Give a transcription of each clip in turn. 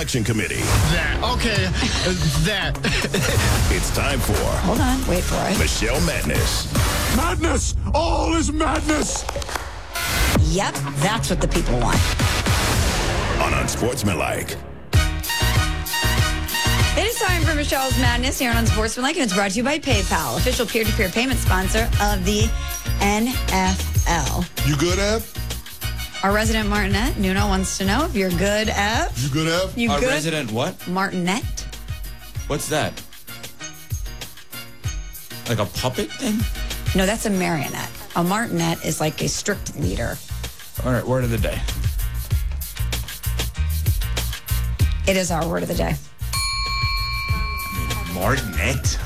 Selection Committee. That. It's time for Hold on, wait for it. Michelle Madness. Madness! All is madness! Yep, that's what the people want. On Unsportsmanlike. It is time for Michelle's Madness here on Unsportsmanlike, and it's brought to you by PayPal, official peer-to-peer payment sponsor of the NFL. You good, Ev? Our resident Martinet, Nuno, wants to know if you're good, Ev. You good, Ev? You Our good? resident what? Martinet. What's that? Like a puppet thing? No, that's a marionette. A martinet is like a strict leader. All right, word of the day. It is our word of the day. Martinet?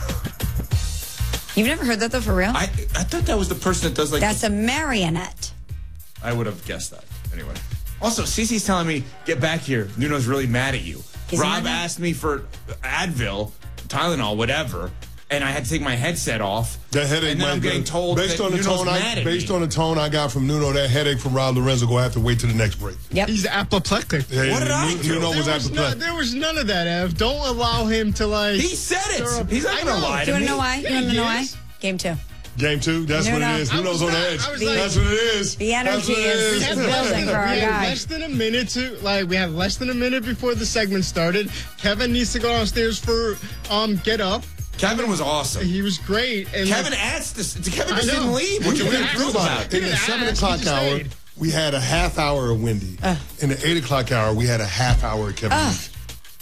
You've never heard that, though, for real? I thought that was the person that does like... That's a marionette. I would have guessed that. Anyway. Also, Cece's telling me, get back here. Nuno's really mad at you. He's Rob mad? asked me for Advil, Tylenol, whatever, and I had to take my headset off. That headache, and then I'm getting told based that on the Nuno's tone, mad at based me. on the tone I got from Nuno, that headache from Rob Lorenzo gonna have to wait till the next break. Yep. He's apoplectic. Yeah, What did I do? Nuno was apoplectic. There was none of that, Ev. Don't allow him to, like... He said stir it. up- He's not I going to know. lie Do to you want me. to know why? You Yeah, want to know why? yes. Game 2. Game 2, that's what Nuno. it is. Nuno's on the edge. I was like- That's what it is. The energy That's what it is is. building for our We had guy. less than a minute we had less than a minute before the segment started. Kevin needs to go downstairs for Get Up. Kevin was awesome. He was great. And Kevin asked this. Kevin I just know. didn't leave. What He you didn't really ask thrilled about about? In the Didn't 7 ask, o'clock he just hour, stayed. we had a half hour of Wendy. In the 8 o'clock hour, we had a half hour of Kevin Leach.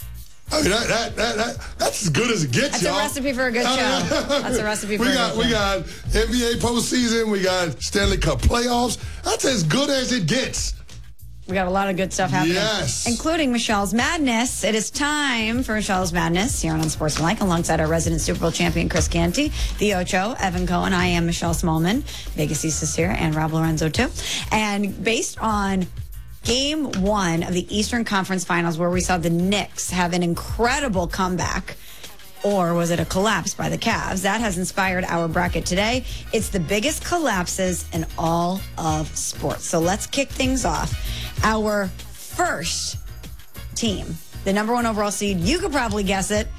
I mean, that's as good as it gets, That's y'all. a recipe for a good show. That's a recipe for a good show. We got NBA postseason. We got Stanley Cup playoffs. That's as good as it gets. We got a lot of good stuff happening. Yes. Including Michelle's Madness. It is time for Michelle's Madness here on Unsportsmanlike alongside our resident Super Bowl champion, Chris Canty, the Ocho, Evan Cohen. I am Michelle Smallman. Vegas Isa's here, and Rob Lorenzo, too. And based on Game 1 of the Eastern Conference Finals, where we saw the Knicks have an incredible comeback, or was it a collapse by the Cavs? That has inspired our bracket today. It's the biggest collapses in all of sports. So let's kick things off. Our first team, the number 1 overall seed, you could probably guess it,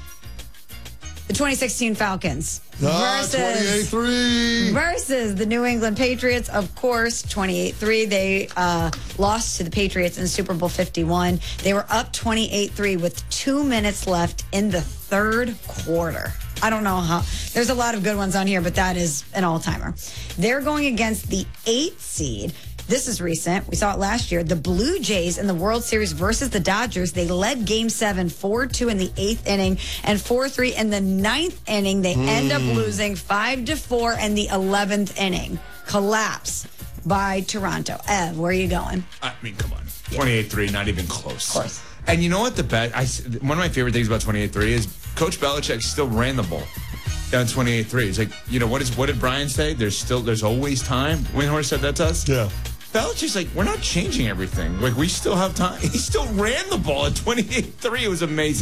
the 2016 Falcons versus 28-3. the New England Patriots, of course, 28-3. They lost to the Patriots in Super Bowl 51. They were up 28-3 with 2 minutes left in the third quarter. I don't know how. There's a lot of good ones on here, but that is an all-timer. They're going against the 8th seed. This is recent. We saw it last year. The Blue Jays in the World Series versus the Dodgers. They led Game 7 4-2 in the 8th inning and 4-3 in the 9th inning. They end up losing 5-4 in the 11th inning. Collapse by Toronto. Ev, where are you going? I mean, come on. 28-3, not even close. Of course. And you know what one of my favorite things about 28-3 is Coach Belichick still ran the ball down 28-3. He's like, what did Brian say? There's always time. Windhorst said that to us? Yeah. Belichick's like, we're not changing everything. Like, we still have time. He still ran the ball at 28-3. It was amazing.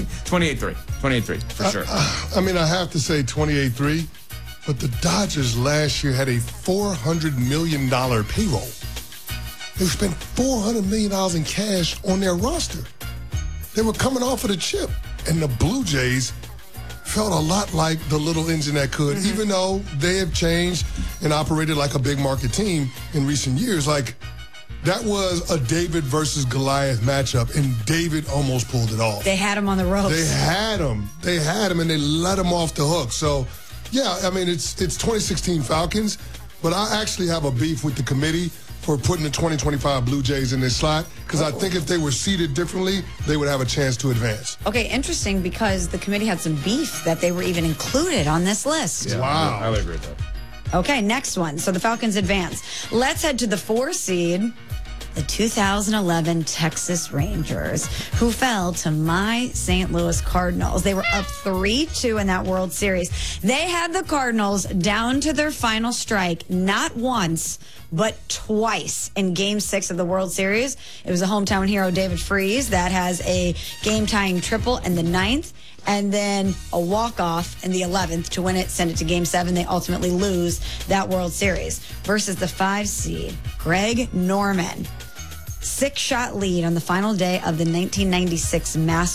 28-3, for sure. I mean, I have to say 28-3, but the Dodgers last year had a $400 million payroll. They spent $400 million in cash on their roster. They were coming off of the chip. And the Blue Jays felt a lot like the little engine that could, even though they have changed and operated like a big market team in recent years. Like, that was a David versus Goliath matchup, and David almost pulled it off. They had him on the ropes. They had him, and they let him off the hook. So, yeah, I mean, it's 2016 Falcons, but I actually have a beef with the committee for putting the 2025 Blue Jays in this slot, because I think if they were seeded differently, they would have a chance to advance. Okay, interesting, because the committee had some beef that they were even included on this list. Yeah, Wow. I would agree with that. Okay, next one. So the Falcons advance. Let's head to the 4 seed, the 2011 Texas Rangers, who fell to my St. Louis Cardinals. They were up 3-2 in that World Series. They had the Cardinals down to their final strike, not once, but twice in Game 6 of the World Series. It was a hometown hero, David Freese, that has a game-tying triple in the 9th, and then a walk-off in the 11th to win it, send it to Game 7. They ultimately lose that World Series versus the 5 seed, Greg Norman. 6-shot lead on the final day of the 1996 Masters.